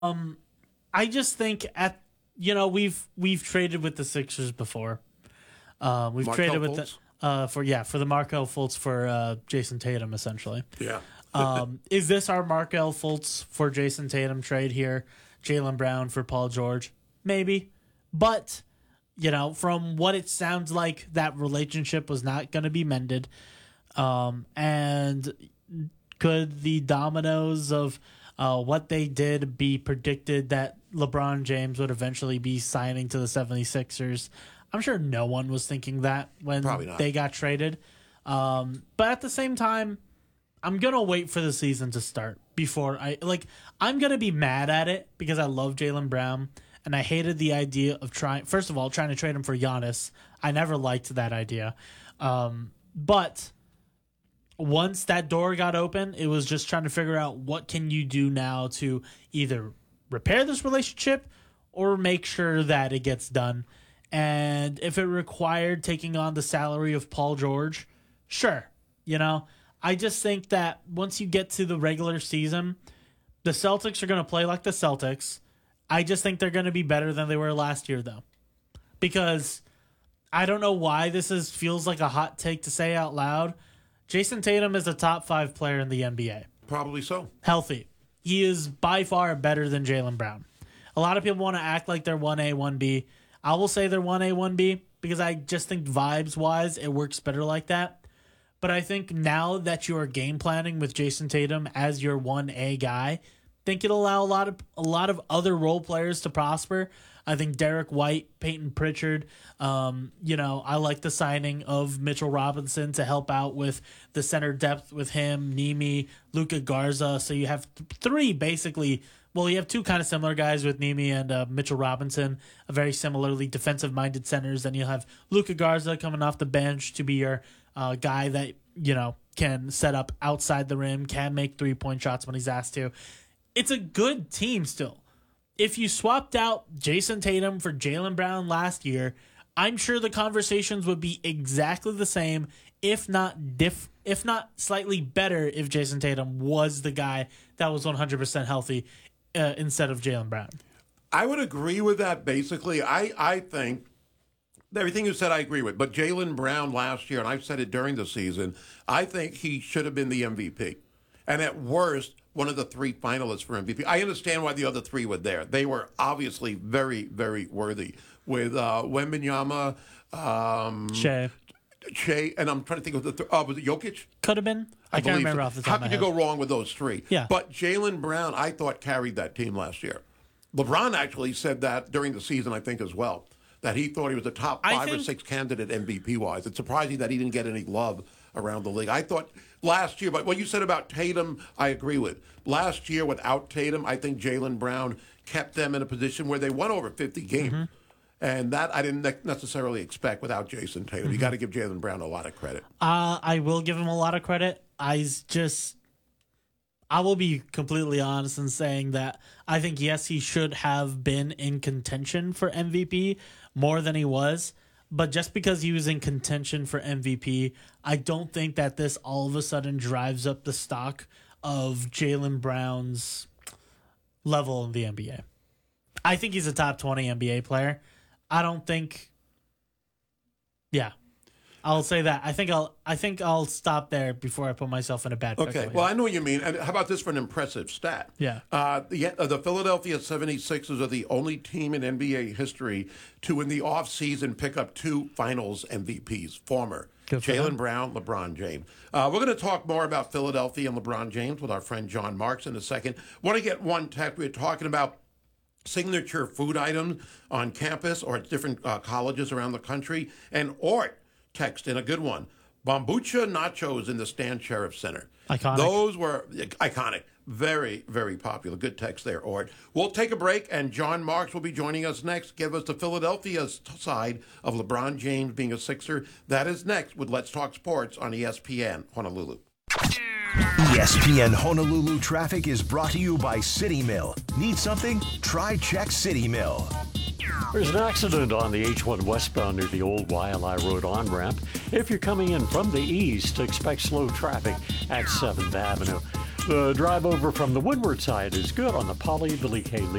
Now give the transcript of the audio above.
I just think we've traded with the Sixers before. We've Markelle traded with Fultz? for the Markelle Fultz for Jason Tatum essentially. Yeah. Is this our Markelle Fultz for Jason Tatum trade here? Jaylen Brown for Paul George? Maybe. But, from what it sounds like, that relationship was not going to be mended. And could the dominoes of what they did be predicted that LeBron James would eventually be signing to the 76ers? I'm sure no one was thinking that when they got traded. But at the same time, I'm going to wait for the season to start before I'm going to be mad at it because I love Jaylen Brown and I hated the idea of trying to trade him for Giannis. I never liked that idea. But once that door got open, it was just trying to figure out what can you do now to either repair this relationship or make sure that it gets done. And if it required taking on the salary of Paul George, sure. I just think that once you get to the regular season, the Celtics are going to play like the Celtics. I just think they're going to be better than they were last year, though. Because I don't know why feels like a hot take to say out loud. Jason Tatum is a top 5 player in the NBA. Probably so. Healthy. He is by far better than Jaylen Brown. A lot of people want to act like they're 1A, 1B. I will say they're 1A, 1B because I just think vibes-wise it works better like that. But I think now that you are game planning with Jason Tatum as your 1A guy, I think it'll allow a lot of other role players to prosper. I think Derek White, Peyton Pritchard, I like the signing of Mitchell Robinson to help out with the center depth with him, Nimi, Luka Garza. So you have 3 basically. Well, you have 2 kind of similar guys with Nimi and Mitchell Robinson, a very similarly defensive-minded centers. Then you'll have Luka Garza coming off the bench to be your guy that, can set up outside the rim, can make 3-point shots when he's asked to. It's a good team still. If you swapped out Jason Tatum for Jaylen Brown last year, I'm sure the conversations would be exactly the same, if not slightly better if Jason Tatum was the guy that was 100% healthy instead of Jaylen Brown. I would agree with that basically. I think everything you said I agree with. But Jaylen Brown last year, and I've said it during the season, I think he should have been the MVP. And at worst, one of the 3 finalists for MVP. I understand why the other 3 were there. They were obviously very, very worthy. With Wembanyama, Shea, and I'm trying to think of was it Jokic? Could have been. I can't remember off the top of my head. How could you go wrong with those 3? Yeah. But Jaylen Brown, I thought, carried that team last year. LeBron actually said that during the season, I think, as well, that he thought he was a top 5 or 6 candidate MVP-wise. It's surprising that he didn't get any love around the league. I thought last year, but what you said about Tatum, I agree with. Last year, without Tatum, I think Jaylen Brown kept them in a position where they won over 50 games. Mm-hmm. And that I didn't necessarily expect without Jason Tatum. Mm-hmm. You got to give Jaylen Brown a lot of credit. I will give him a lot of credit. I will be completely honest in saying that I think, yes, he should have been in contention for MVP more than he was. But just because he was in contention for MVP, I don't think that this all of a sudden drives up the stock of Jaylen Brown's level in the NBA. I think he's a top 20 NBA player. I don't think. Yeah, I'll say that. I think I'll stop there before I put myself in a bad pickle. Okay. Well, I know what you mean. And how about this for an impressive stat? Yeah. The Philadelphia 76ers are the only team in NBA history to, in the offseason, pick up 2 Finals MVPs. Former Jaylen Brown, LeBron James. We're going to talk more about Philadelphia and LeBron James with our friend John Marks in a second. Want to get one text. We're talking about signature food items on campus or at different colleges around the country. And Ort text in a good one. Bombucha nachos in the Stan Sheriff Center. Iconic. Those were iconic. Very, very popular. Good text there, Ort. We'll take a break, and John Marks will be joining us next. Give us the Philadelphia side of LeBron James being a Sixer. That is next with Let's Talk Sports on ESPN Honolulu. ESPN Honolulu traffic is brought to you by City Mill. Need something? Try Check City Mill. There's an accident on the H1 westbound near the old YLI Road on-ramp. If you're coming in from the east, expect slow traffic at 7th Avenue. The drive over from the windward side is good on the Poly Billy K.